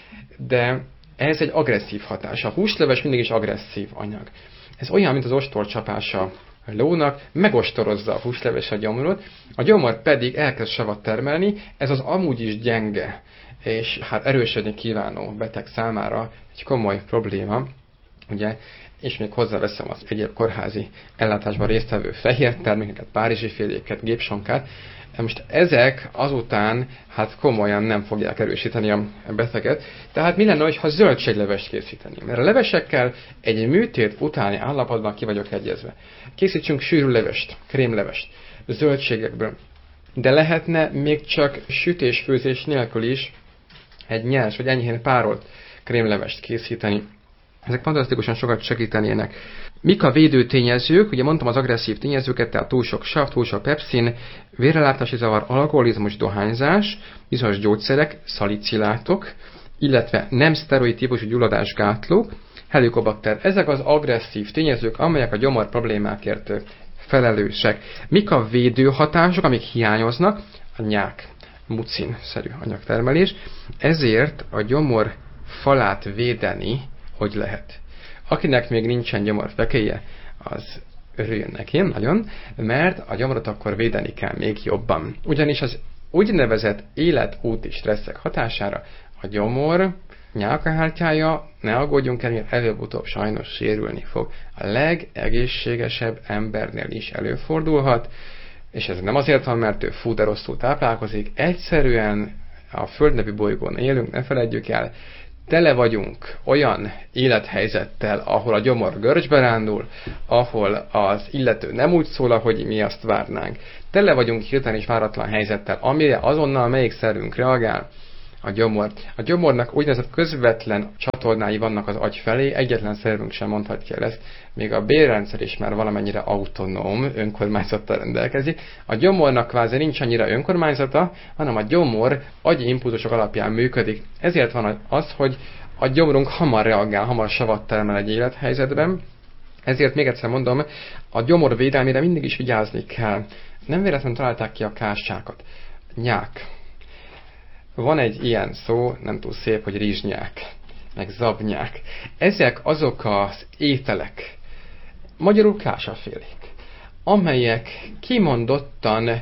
De ez egy agresszív hatás. A húsleves mindig is agresszív anyag. Ez olyan, mint az ostorcsapása a lónak, megostorozza a húsleves a gyomrot, a gyomor pedig elkezd savat termelni, ez az amúgy is gyenge és hát erősödni kívánó beteg számára egy komoly probléma, ugye, és még hozzáveszem az egyéb kórházi ellátásban résztvevő fehér termékeket, párizsi féléket, gépsonkát. Most ezek azután hát komolyan nem fogják erősíteni a beteget. Tehát mi lenne, ha zöldséglevest készíteni? Mert a levesekkel egy műtét utáni állapotban ki vagyok egyezve. Készítsünk sűrű levest, krémlevest, zöldségekből. De lehetne még csak sütés-főzés nélkül is egy nyers vagy enyhén párolt krémlevest készíteni. Ezek fantasztikusan sokat segítenének. Mik a védőtényezők? Ugye mondtam az agresszív tényezőket, tehát túl sok sav, túl sok pepszin, vérellátási zavar, alkoholizmus, dohányzás, bizonyos gyógyszerek, szalicilátok, illetve nem szteroid típusú gyulladásgátlók, helikobakter. Ezek az agresszív tényezők, amelyek a gyomor problémákért felelősek. Mik a védőhatások, amik hiányoznak? A nyák, mucin-szerű anyagtermelés. Ezért a gyomor falát védeni hogy lehet. Akinek még nincsen gyomorfekéje, az örüljön neki nagyon, mert a gyomorot akkor védeni kell még jobban. Ugyanis az úgynevezett életúti stresszek hatására a gyomor nyálkahártyája, ne aggódjunk el, mert előbb-utóbb sajnos sérülni fog. A legegészségesebb embernél is előfordulhat, és ez nem azért van, mert ő fú, de rosszul táplálkozik, egyszerűen a Föld nevű bolygón élünk, ne feledjük el, tele vagyunk olyan élethelyzettel, ahol a gyomor görcsbe rándul, ahol az illető nem úgy szól, ahogy mi azt várnánk. Tele vagyunk hirtelen és váratlan helyzettel, amire azonnal melyik szervünk reagál? A gyomor. A gyomornak úgynevezett közvetlen csatornái vannak az agy felé, egyetlen szervünk sem mondhatja el ezt, még a bélrendszer is már valamennyire autonóm, önkormányzattal rendelkezik. A gyomornak kvázi nincs annyira önkormányzata, hanem a gyomor agyi impulzusok alapján működik. Ezért van az, hogy a gyomrunk hamar reagál, hamar savat termel egy élethelyzetben. Ezért még egyszer mondom, a gyomor védelmére mindig is vigyázni kell. Nem véletlenül találták ki a kássákat. Nyák. Van egy ilyen szó, nem túl szép, hogy rizsnyák, meg zabnyák. Ezek azok az ételek, magyarul kásafélék, amelyek kimondottan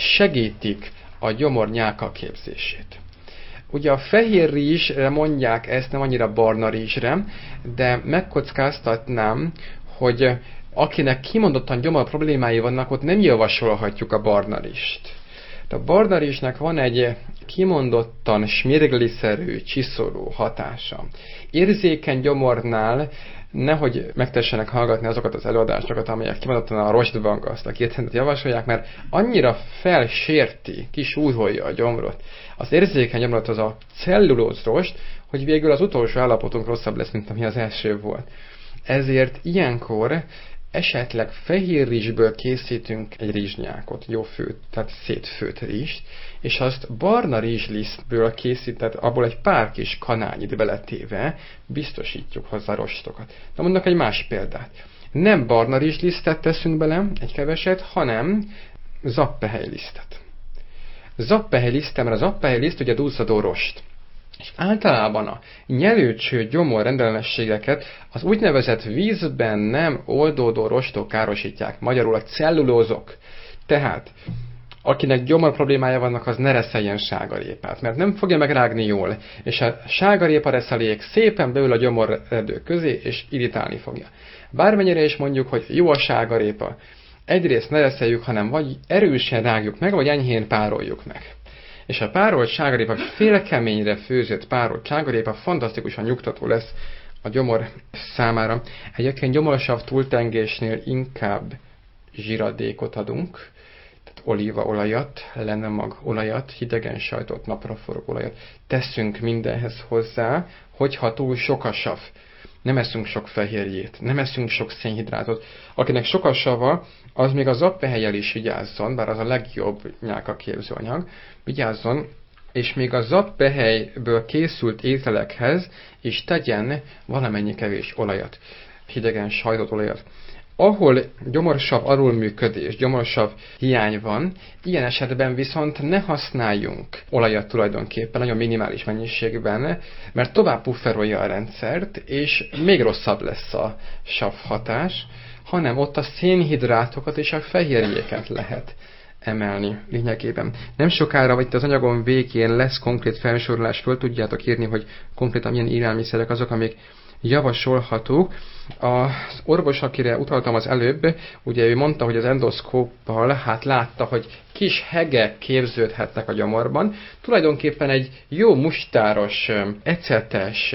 segítik a gyomor nyálka képzését. Ugye a fehér rizsre mondják ezt, nem annyira barna rizsre, de megkockáztatnám, hogy akinek kimondottan gyomor problémái vannak, ott nem javasolhatjuk a barna rizst. A barna rizsnek van egy kimondottan smirgliszerű, csiszoló hatása. Érzékeny gyomornál nehogy megtessenek hallgatni azokat az előadásokat, amelyek kimondottan a rostbangaszt értendet javasolják, mert annyira felsérti, kisújholja a gyomrot. Az érzékeny gyomrot az a cellulóz rost, hogy végül az utolsó állapotunk rosszabb lesz, mint ami az első volt. Ezért ilyenkor esetleg fehér rizsből készítünk egy rizsnyákot, jó főt, tehát szétfőtt rizst, és azt barna rizslisztből készített, abból egy pár kis kanányit beletéve biztosítjuk hozzá rostokat. De mondok egy más példát. Nem barna rizslisztet teszünk bele, egy keveset, hanem zappehelylisztet. Zappehelylisztem, mert a zappehelyliszt ugye duzzadó rost. És általában a nyelőcső gyomor rendellenességeket az úgynevezett vízben nem oldódó rostok károsítják, magyarul a cellulózok. Tehát, akinek gyomor problémája vannak, az ne reszeljen sárgarépát, mert nem fogja megrágni jól, és a sárgarépa reszelék szépen beül a gyomorredő közé, és irritálni fogja. Bármennyire is mondjuk, hogy jó a sárgarépa, egyrészt ne reszeljük, hanem vagy erősen rágjuk meg, vagy enyhén pároljuk meg. És a párolt sárgarépa, félkeményre főzött párolt sárgarépa fantasztikusan nyugtató lesz a gyomor számára. Egyébként gyomorsav túltengésnél inkább zsiradékot adunk, tehát olívaolajat, lennemag olajat, hidegen sajtot, napraforgó olajat teszünk mindenhez hozzá, hogyha túl sok a sav. Nem eszünk sok fehérjét, nem eszünk sok szénhidrátot. Akinek sok a sava, az még a zappehelyel is vigyázzon, bár az a legjobb nyálkaképző anyag, vigyázzon, és még a zappehelyből készült ételekhez is tegyen valamennyi kevés olajat, hidegen sajtot olajat. Ahol gyomorsav alulműködés, gyomorsav hiány van, ilyen esetben viszont ne használjunk olajat tulajdonképpen, nagyon minimális mennyiségben, mert tovább pufferolja a rendszert, és még rosszabb lesz a sav hatás, hanem ott a szénhidrátokat és a fehérjéket lehet emelni lényegében. Nem sokára, vagy az anyagon végén lesz konkrét felsorolás, föl tudjátok írni, hogy konkrétan milyen élelmiszerek azok, amik javasolhatók. Az orvos, akire utaltam az előbb, ugye ő mondta, hogy az endoszkóppal hát látta, hogy kis hegek képződhetnek a gyomorban. Tulajdonképpen egy jó mustáros, ecetes,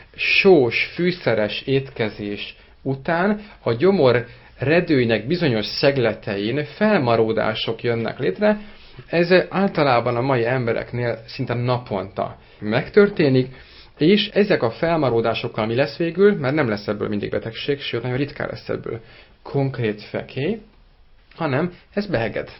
sós, fűszeres étkezés után a gyomor redőinek bizonyos szegletein felmaródások jönnek létre. Ez általában a mai embereknél szinte naponta megtörténik, és ezek a felmaródásokkal mi lesz végül, mert nem lesz ebből mindig betegség, sőt, nagyon ritkán lesz ebből konkrét fekély, hanem ez beheged.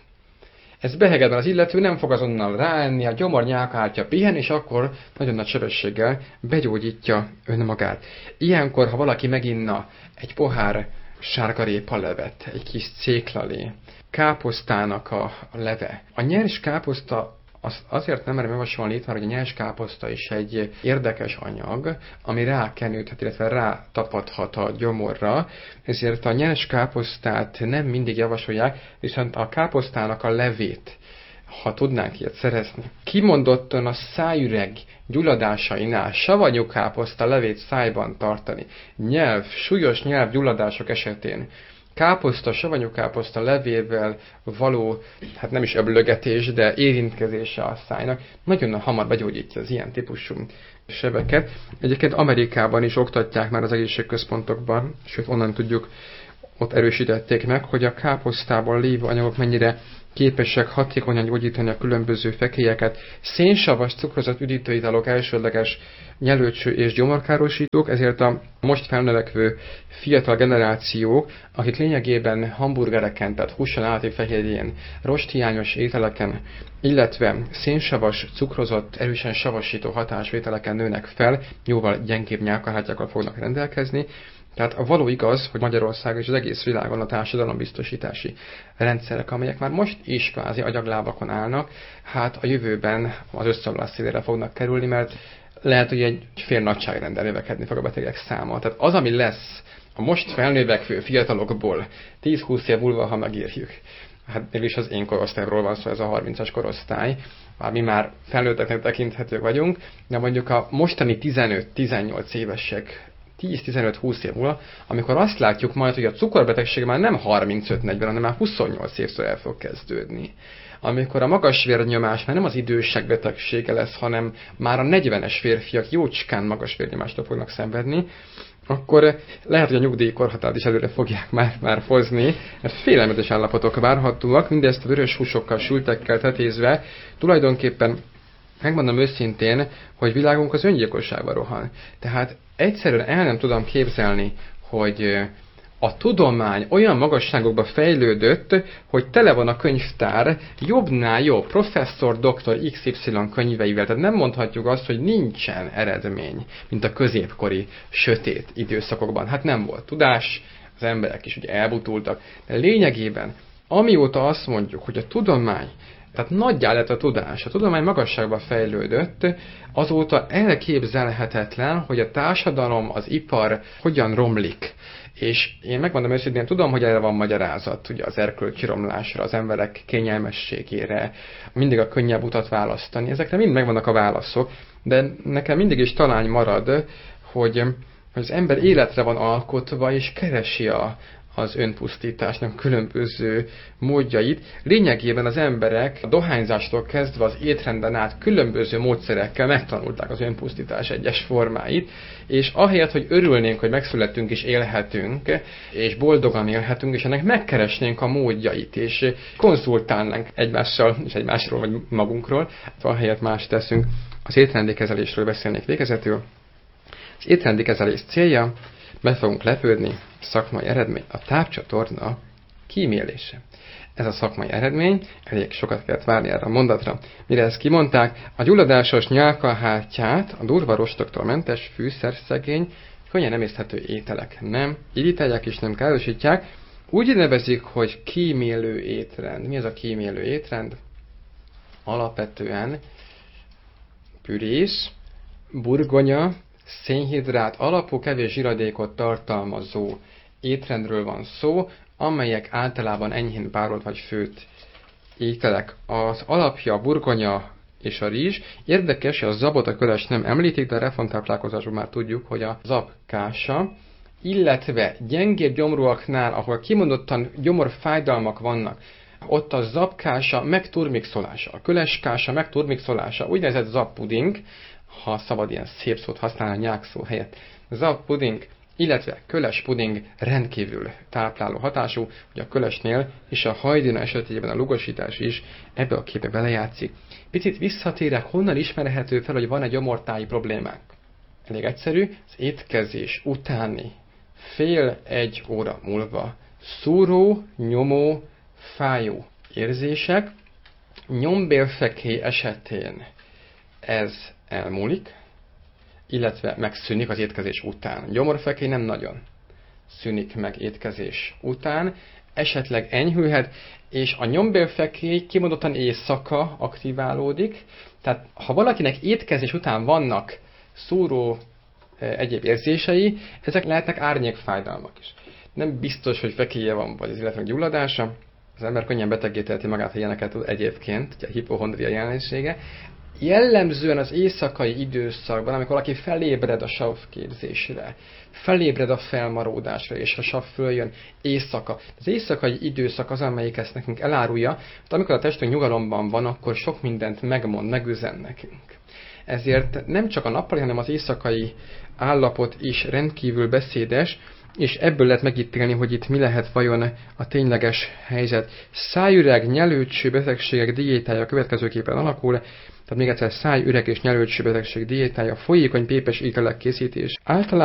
Ez beheged, mert az illető nem fog azonnal ráenni, a gyomor nyálkahártya pihen, és akkor nagyon nagy sebességgel begyógyítja önmagát. Ilyenkor, ha valaki meginna egy pohár sárgarépa levet, egy kis céklalé, káposztának a leve. A nyers káposzta az azért nem merem javasolni itt, mert a nyers káposzta is egy érdekes anyag, ami rákenődhet, illetve rátapadhat a gyomorra, ezért a nyers káposztát nem mindig javasolják, viszont a káposztának a levét, ha tudnánk ilyet szerezni. Kimondottan a szájüreg gyulladásainál savanyú káposzta levét szájban tartani, nyelv, súlyos nyelvgyulladások esetén káposzta, savanyú káposzta levével való, hát nem is öblögetés, de érintkezése a szájnak nagyon hamar begyógyítja az ilyen típusú sebeket. Egyébként Amerikában is oktatják már az egészségközpontokban, sőt onnan tudjuk, ott erősítették meg, hogy a káposztában lévő anyagok mennyire képesek hatékonyan gyógyítani a különböző fekélyeket. Szénsavas cukrozott üdítőitalok elsődleges nyelőcső és gyomorkárosítók, ezért a most felnövekvő fiatal generációk, akik lényegében hamburgereken, tehát húson állati fehérjén, rosthiányos ételeken, illetve szénsavas, cukrozott, erősen savasító hatású ételeken nőnek fel, jóval gyengébb nyálkahártyákkal fognak rendelkezni, Tehát a való igaz, hogy Magyarországon és az egész világon a társadalombiztosítási rendszerek, amelyek már most is kvázi agyaglábakon állnak, hát a jövőben az összeomlás szélére fognak kerülni, mert lehet, hogy egy fél nagyságrendel növekedni fog a betegek száma. Tehát az, ami lesz a most felnövekvő fiatalokból tíz-húsz év múlva, ha megírjuk, hát mégis az én korosztályról van szó, ez a harmincas korosztály, már mi már felnőtteknek tekinthetők vagyunk, de mondjuk a mostani tizenöt-tizennyolc évesek tíz-tizenöt-húsz év múlva, amikor azt látjuk majd, hogy a cukorbetegség már nem harmincöt-negyven, hanem már huszonnyolc évtől el fog kezdődni. Amikor a magas vérnyomás már nem az idősek betegsége lesz, hanem már a negyvenes férfiak jócskán magas vérnyomástól fognak szenvedni, akkor lehet, hogy a nyugdíjkorhatárt is előre fogják már, már hozni, mert félelmetes állapotok várhatóak, mindezt a vörös húsokkal, sültekkel tetézve, tulajdonképpen megmondom őszintén, hogy világunk az öngyilkosságba rohan. Tehát egyszerűen el nem tudom képzelni, hogy a tudomány olyan magasságokba fejlődött, hogy tele van a könyvtár jobbnál jobb professzor, doktor iksz ipszilon könyveivel. Tehát nem mondhatjuk azt, hogy nincsen eredmény, mint a középkori sötét időszakokban. Hát nem volt tudás, az emberek is ugye elbutultak. De lényegében, amióta azt mondjuk, hogy a tudomány, tehát nagyjá lett a tudás, a tudomány magasságba fejlődött, azóta elképzelhetetlen, hogy a társadalom, az ipar hogyan romlik. És én megmondom őszintén, tudom, hogy erre van magyarázat, ugye az erkölcsi romlásra, az emberek kényelmességére, mindig a könnyebb utat választani. Ezekre mind megvannak a válaszok, de nekem mindig is talány marad, hogy, hogy az ember életre van alkotva, és keresi a, az önpusztításnak különböző módjait. Lényegében az emberek a dohányzástól kezdve az étrenden át különböző módszerekkel megtanulták az önpusztítás egyes formáit, és ahelyett, hogy örülnénk, hogy megszülettünk és élhetünk, és boldogan élhetünk, és ennek megkeresnénk a módjait, és konzultálnánk egymással, és egymásról, vagy magunkról, ahelyett más teszünk. Az étrendi kezelésről beszélnék végezetül. Az étrendi kezelés célja, be fogunk lepődni, szakmai eredmény, a tápcsatorna kímélése. Ez a szakmai eredmény, elég sokat kellett várni erre a mondatra. Mire ezt kimondták, a gyulladásos nyálkahártyát a durva rostoktól mentes, fűszerszegény, könnyen emészthető ételek nem irítálják és nem károsítják. Úgy nevezik, hogy kímélő étrend. Mi az a kímélő étrend? Alapvetően pürés, burgonya, szénhidrát alapú, kevés zsiradékot tartalmazó étrendről van szó, amelyek általában enyhén párolt vagy főtt ételek. Az alapja a burgonya és a rizs. Érdekes, hogy a zabot, a köles nem említik, de a reformtáplálkozásban már tudjuk, hogy a zabkása, illetve gyengébb gyomrúaknál, ahol kimondottan gyomorfájdalmak vannak, ott a zabkása meg turmixolása, a köleskása meg turmixolása, úgynevezett zabpuding, ha szabad ilyen szép szót használni a nyákszó helyett. Zabpuding, illetve köles puding rendkívül tápláló hatású, hogy a kölesnél és a hajdina esetében a lugosítás is ebbe a képbe belejátszik. Picit visszatérek, honnan ismerhető fel, hogy van egy gyomortáji problémák. Elég egyszerű, az étkezés utáni fél egy óra múlva szúró, nyomó, fájó érzések, nyombélfekély esetén ez elmúlik, illetve megszűnik az étkezés után. Gyomorfekély nem nagyon szűnik meg étkezés után, esetleg enyhülhet, és a nyombélfekély kimondottan éjszaka aktiválódik, tehát ha valakinek étkezés után vannak szúró egyéb érzései, ezek lehetnek árnyékfájdalmak is. Nem biztos, hogy fekélye van, vagy az illetve gyulladása. Az ember könnyen beteggé teheti magát, ha ilyeneket tud egyébként, ugye a hipohondria jelensége. Jellemzően az éjszakai időszakban, amikor valaki felébred a savképzésre, felébred a felmaródásra, és a sav följön éjszaka. Az éjszakai időszak az, amelyik ezt nekünk elárulja, mert amikor a testünk nyugalomban van, akkor sok mindent megmond, megüzen nekünk. Ezért nem csak a nappali, hanem az éjszakai állapot is rendkívül beszédes, és ebből lehet megítélni, hogy itt mi lehet vajon a tényleges helyzet. Szájüreg, nyelőcső betegségek diétája következőképpen alakul, tehát még egyszer szájüreg és nyelőcső betegség diétája, folyékony pépes ételek készítés. Általában